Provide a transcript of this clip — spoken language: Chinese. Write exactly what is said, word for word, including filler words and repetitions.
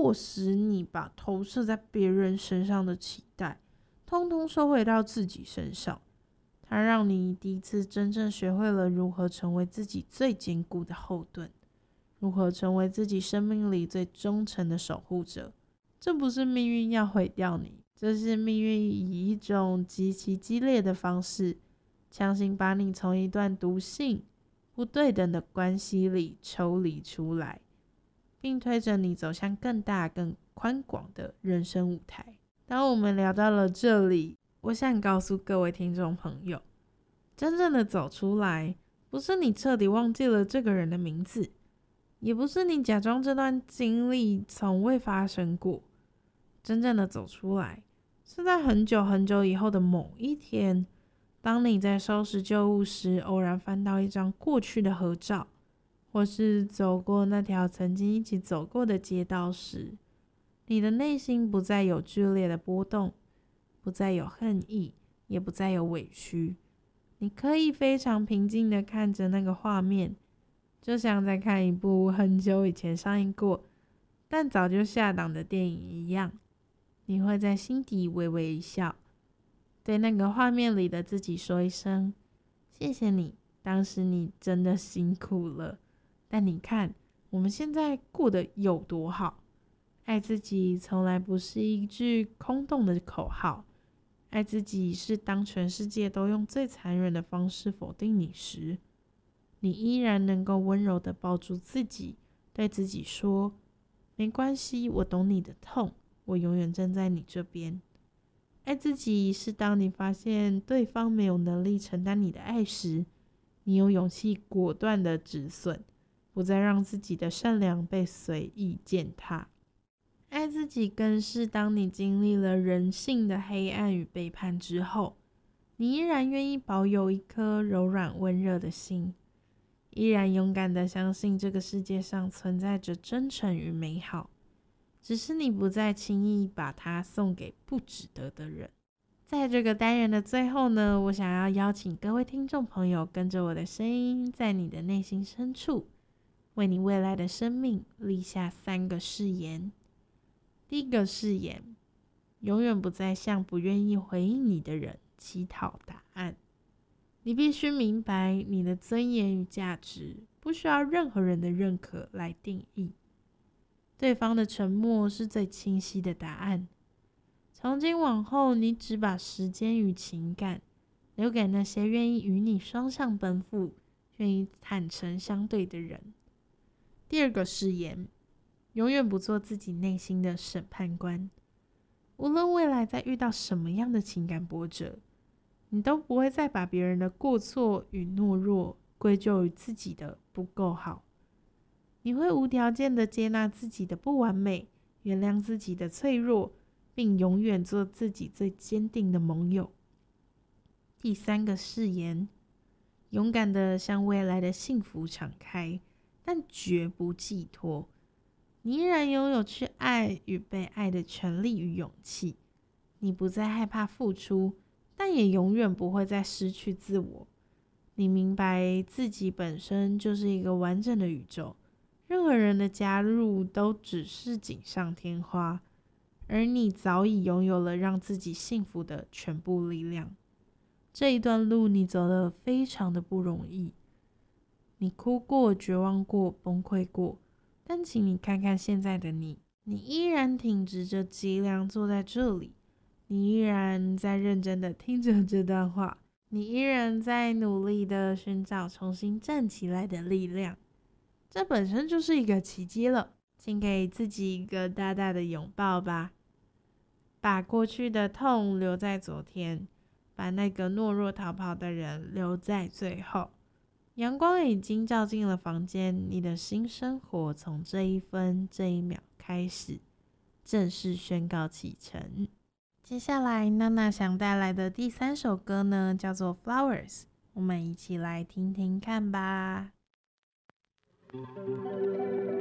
迫使你把投射在别人身上的期待通通收回到自己身上。它让你第一次真正学会了如何成为自己最坚固的后盾，如何成为自己生命里最忠诚的守护者。这不是命运要毁掉你，这是命运以一种极其激烈的方式，强行把你从一段毒性、不对等的关系里抽离出来，并推着你走向更大、更宽广的人生舞台。当我们聊到了这里，我想告诉各位听众朋友，真正的走出来，不是你彻底忘记了这个人的名字，也不是你假装这段经历从未发生过。真正的走出来，是在很久很久以后的某一天，当你在收拾旧物时，偶然翻到一张过去的合照，或是走过那条曾经一起走过的街道时，你的内心不再有剧烈的波动，不再有恨意，也不再有委屈。你可以非常平静地看着那个画面，就像在看一部很久以前上映过但早就下档的电影一样。你会在心底微微一笑，对那个画面里的自己说一声谢谢你，当时你真的辛苦了，但你看我们现在过得有多好。爱自己从来不是一句空洞的口号，爱自己是当全世界都用最残忍的方式否定你时，你依然能够温柔地抱住自己，对自己说没关系，我懂你的痛，我永远站在你这边。爱自己是当你发现对方没有能力承担你的爱时，你有勇气果断的止损，不再让自己的善良被随意践踏。爱自己更是当你经历了人性的黑暗与背叛之后，你依然愿意保有一颗柔软温热的心，依然勇敢的相信这个世界上存在着真诚与美好，只是你不再轻易把它送给不值得的人。在这个单元的最后呢，我想要邀请各位听众朋友跟着我的声音，在你的内心深处，为你未来的生命立下三个誓言。第一个誓言，永远不再向不愿意回应你的人乞讨答案。你必须明白，你的尊严与价值不需要任何人的认可来定义。对方的沉默是最清晰的答案。从今往后，你只把时间与情感留给那些愿意与你双向奔赴、愿意坦诚相对的人。第二个誓言，永远不做自己内心的审判官。无论未来再遇到什么样的情感波折，你都不会再把别人的过错与懦弱归咎于自己的不够好。你会无条件的接纳自己的不完美，原谅自己的脆弱，并永远做自己最坚定的盟友。第三个誓言，勇敢的向未来的幸福敞开，但绝不寄托。你依然拥有去爱与被爱的权利与勇气。你不再害怕付出，但也永远不会再失去自我。你明白自己本身就是一个完整的宇宙，任何人的加入都只是锦上添花，而你早已拥有了让自己幸福的全部力量。这一段路你走得非常的不容易，你哭过、绝望过、崩溃过，但请你看看现在的你，你依然挺直着脊梁坐在这里，你依然在认真的听着这段话，你依然在努力的寻找重新站起来的力量。这本身就是一个奇迹了，请给自己一个大大的拥抱吧。把过去的痛留在昨天，把那个懦弱逃跑的人留在最后。阳光已经照进了房间，你的新生活从这一分这一秒开始正式宣告启程。接下来娜娜想带来的第三首歌呢，叫做 Flowers， 我们一起来听听看吧。